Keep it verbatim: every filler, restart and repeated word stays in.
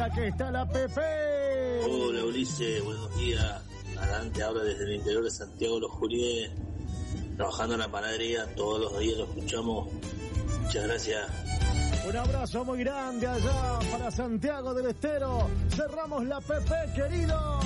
Hola, ¿qué está la Pepe? Hola Ulises, buenos días. Adelante, ahora desde el interior de Santiago Los Juliés, trabajando en la panadería, todos los días lo escuchamos. Muchas gracias. Un abrazo muy grande allá para Santiago del Estero. Cerramos la Pepe, querido.